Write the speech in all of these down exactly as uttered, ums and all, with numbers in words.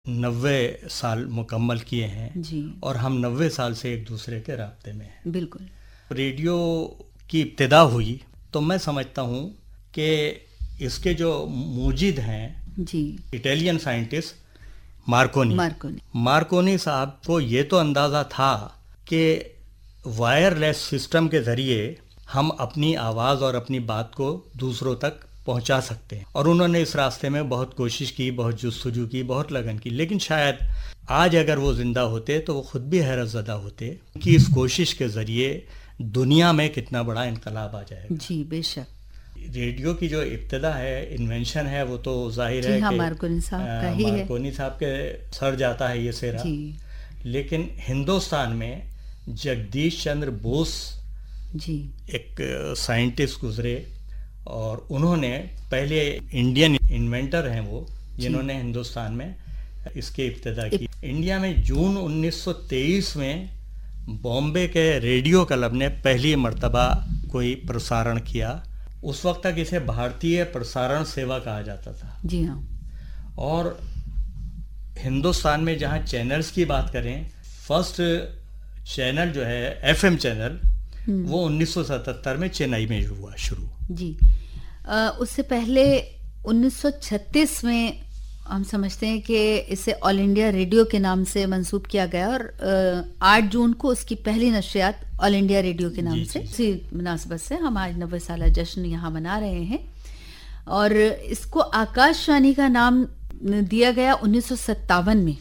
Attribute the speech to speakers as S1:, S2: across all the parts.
S1: नब्बे साल मुकम्मल किए हैं
S2: जी।
S1: और हम नब्बे साल से एक दूसरे के राब्ते में हैं।
S2: बिल्कुल।
S1: रेडियो की इब्तिदा हुई तो मैं समझता हूँ कि इसके जो मूजिद हैं
S2: जी।
S1: Italian scientist Markovnikov
S2: Markovnikov
S1: Markovnikov साहब को ये तो अंदाज़ा था कि वायरलेस सिस्टम के ज़रिए हम अपनी आवाज़ और अपनी बात को दूसरों तक पहुंचा सकते हैं, और उन्होंने इस रास्ते में बहुत कोशिश की, बहुत जुस्तजू की, बहुत लगन की। लेकिन शायद आज अगर वो ज़िंदा होते तो वो ख़ुद भी हैरत ज़दा होते कि इस कोशिश के ज़रिए दुनिया में कितना बड़ा इनकलाब आ जाएगा।
S2: जी बेशक।
S1: रेडियो की जो इब्तिदा है, इन्वेंशन है, वो तो जाहिर है
S2: हाँ,
S1: कि
S2: मार्कोनी साहब का ही है।
S1: मार्कोनी साहब के सर जाता है ये सेरा।
S2: जी।
S1: लेकिन हिंदुस्तान में जगदीश चंद्र बोस
S2: जी
S1: एक साइंटिस्ट गुजरे और उन्होंने पहले इंडियन इन्वेंटर हैं वो, जिन्होंने हिंदुस्तान में इसकी इब्तिदा की। इंडिया में जून उन्नीस सौ तेईस में बॉम्बे के रेडियो क्लब ने पहली मर्तबा कोई प्रसारण किया। उस वक्त तक इसे भारतीय प्रसारण सेवा कहा जाता था।
S2: जी हाँ।
S1: और हिंदुस्तान में जहाँ चैनल्स की बात करें, फर्स्ट चैनल जो है एफएम चैनल, वो उन्नीस सौ सतहत्तर में चेन्नई में हुआ शुरू।
S2: जी। आ, उससे पहले उन्नीस सौ छत्तीस में हम समझते हैं कि इसे ऑल इंडिया रेडियो के नाम से मंसूब किया गया, और आठ जून को उसकी पहली नशरियात ऑल इंडिया रेडियो के नाम से, इसी मुनासबत से हम आज नब्बे साल जश्न यहाँ मना रहे हैं। और इसको आकाशवाणी का नाम दिया गया उन्नीस सौ सत्तावन में,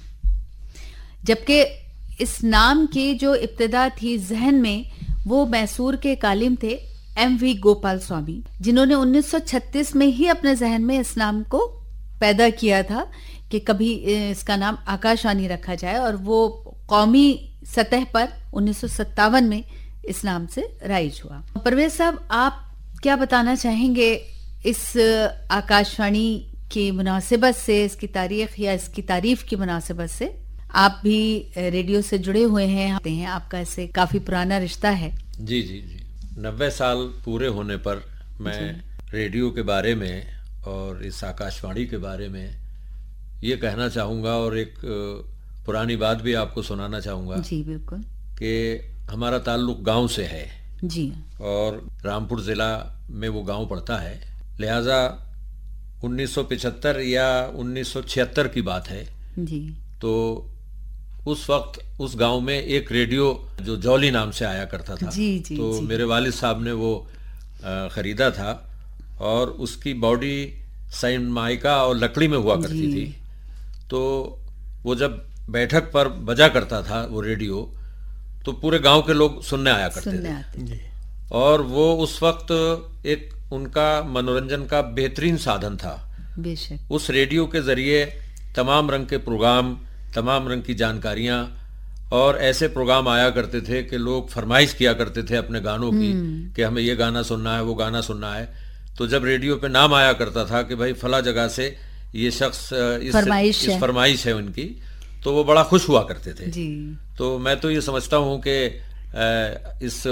S2: जबकि इस नाम की जो इब्तिदा थी जहन में, वो मैसूर के कालिम थे एम वी गोपाल स्वामी, जिन्होंने उन्नीस सौ छत्तीस में ही अपने जहन में इस नाम को पैदा किया था कि कभी इसका नाम आकाशवाणी रखा जाए, और वो कौमी सतह पर उन्नीस सौ सत्तावन में इस नाम से राइज हुआ। परवेज साहब, आप क्या बताना चाहेंगे इस आकाशवाणी की मुनासिबत से, इसकी तारीख या इसकी तारीफ की मुनासिबत से? आप भी रेडियो से जुड़े हुए हैं, आपका इससे काफी पुराना रिश्ता है।
S3: जी जी जी नब्बे साल पूरे होने पर मैं रेडियो के बारे में और इस आकाशवाणी के बारे में ये कहना चाहूँगा, और एक पुरानी बात भी आपको सुनाना चाहूँगा।
S2: जी बिल्कुल।
S3: कि हमारा ताल्लुक गांव से है।
S2: जी।
S3: और रामपुर ज़िला में वो गांव पड़ता है, लिहाजा उन्नीस सौ पचहत्तर या उन्नीस सौ छिहत्तर की बात है।
S2: जी।
S3: तो उस वक्त उस गांव में एक रेडियो जो जॉली नाम से आया करता था।
S2: जी जी
S3: तो
S2: जी।
S3: मेरे वालिद साहब ने वो ख़रीदा था, और उसकी बॉडी सनमाइका और लकड़ी में हुआ करती थी। तो वो जब बैठक पर बजा करता था वो रेडियो, तो पूरे गांव के लोग सुनने आया करते
S2: सुनने
S3: थे।
S2: आते थे।
S3: और वो उस वक्त एक उनका मनोरंजन का बेहतरीन साधन था।
S2: बेशक।
S3: उस रेडियो के ज़रिए तमाम रंग के प्रोग्राम, तमाम रंग की जानकारियाँ, और ऐसे प्रोग्राम आया करते थे कि लोग फरमाइश किया करते थे अपने गानों की कि हमें ये गाना सुनना है, वो गाना सुनना है। तो जब रेडियो पे नाम आया करता था कि भाई फला जगह से ये शख्स इस फरमाइश इस फरमाइश है उनकी, तो वो बड़ा खुश हुआ करते थे।
S2: जी।
S3: तो मैं तो ये समझता हूँ कि इस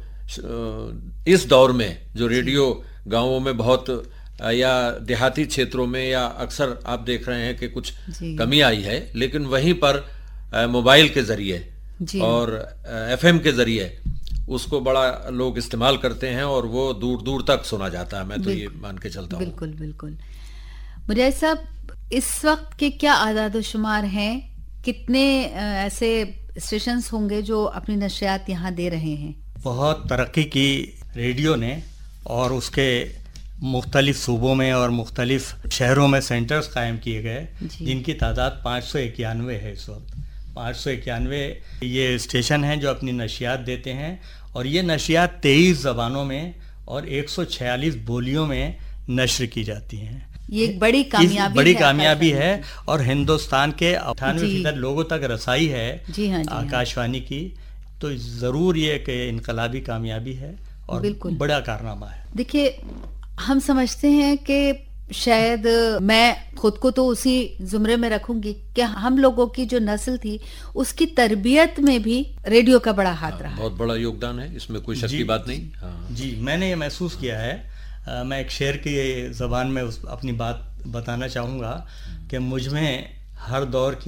S3: इस दौर में जो रेडियो गाँवों में बहुत, या देहाती क्षेत्रों में, या अक्सर आप देख रहे हैं कि कुछ कमी आई है, लेकिन वहीं पर मोबाइल के ज़रिए और एफएम के ज़रिए उसको बड़ा लोग इस्तेमाल करते हैं, और वो दूर दूर तक सुना जाता है। मैं तो ये मान के चलता हूँ।
S2: बिल्कुल बिल्कुल। मुराद साहब, इस वक्त के क्या आदाद व शुमार हैं? कितने ऐसे स्टेशंस होंगे जो अपनी नशरियात यहाँ दे रहे हैं?
S1: बहुत तरक्की की रेडियो ने, और उसके मुख्तलिफ सूबों में और मुख्तलिफ शहरों में सेंटर्स कायम किए गए, जिनकी तादाद पाँच सौ इक्यानवे है इस वक्त। पाँच सौ इक्यानवे ये स्टेशन हैं जो अपनी नशियात देते हैं, और ये नशियात तेईस ज़बानों में और एक सौ छियालीस बोलियों में नश्र की जाती हैं।
S2: ये एक बड़ी कामयाबी
S1: बड़ी
S2: है
S1: कामयाबी है, और हिंदुस्तान के अट्ठानवे फीसद लोगों तक रसाई है
S2: जी हाँ, जी
S1: आकाशवाणी हाँ। की। तो ज़रूर ये कि इनकलाबी कामयाबी है और बड़ा कारनामा है।
S2: देखिए, हम समझते हैं कि शायद मैं खुद को तो उसी जुमरे में रखूंगी कि हम लोगों की जो नस्ल थी उसकी तरबियत में भी रेडियो का बड़ा हाथ रहा।
S3: बहुत बड़ा योगदान है, इसमें कोई शक की बात नहीं। हाँ।
S1: जी, मैंने ये महसूस किया है। आ, मैं एक शेर की ज़बान में उस अपनी बात बताना चाहूँगा कि मुझ में हर दौर की